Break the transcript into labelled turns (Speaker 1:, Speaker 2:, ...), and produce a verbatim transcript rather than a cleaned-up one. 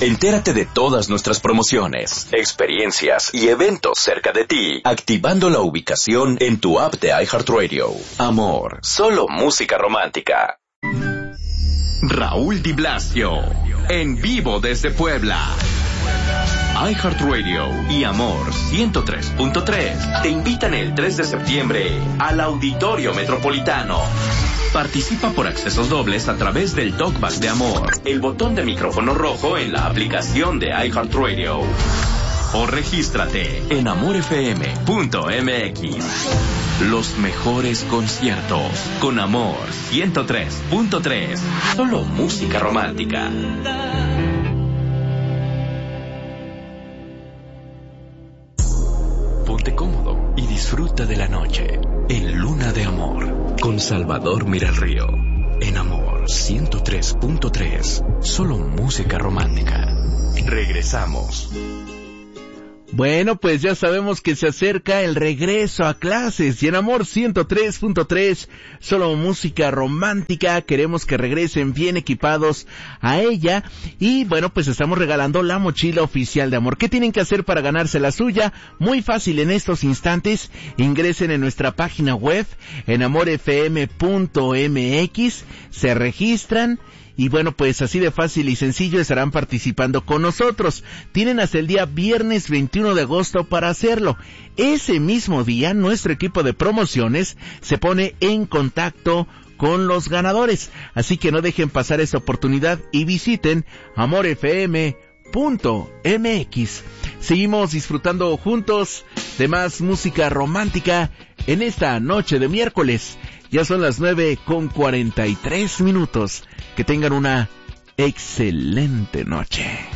Speaker 1: Entérate de todas nuestras promociones, experiencias y eventos cerca de ti, activando la ubicación en tu app de iHeartRadio. Amor, solo música romántica. Raúl Di Blasio, en vivo desde Puebla. iHeartRadio y Amor ciento tres punto tres te invitan el tres de septiembre al Auditorio Metropolitano. Participa por accesos dobles a través del Talkback de Amor, el botón de micrófono rojo en la aplicación de iHeartRadio. O regístrate en amor f m punto m x. Los mejores conciertos con Amor ciento tres punto tres. Solo música romántica. Ponte cómodo y disfruta de la noche en Luna de Amor con Salvador Miralrío. En Amor ciento tres punto tres. Solo música romántica. Regresamos.
Speaker 2: Bueno, pues ya sabemos que se acerca el regreso a clases y en Amor ciento tres punto tres, solo música romántica, queremos que regresen bien equipados a ella y bueno, pues estamos regalando la mochila oficial de Amor. ¿Qué tienen que hacer para ganarse la suya? Muy fácil en estos instantes, ingresen en nuestra página web en amor f m punto m x, se registran. Y bueno, pues así de fácil y sencillo estarán participando con nosotros. Tienen hasta el día viernes veintiuno de agosto para hacerlo. Ese mismo día, nuestro equipo de promociones se pone en contacto con los ganadores. Así que no dejen pasar esta oportunidad y visiten amor f m punto m x. Seguimos disfrutando juntos de más música romántica en esta noche de miércoles. Ya son las nueve con cuarenta y tres minutos. Que tengan una excelente noche.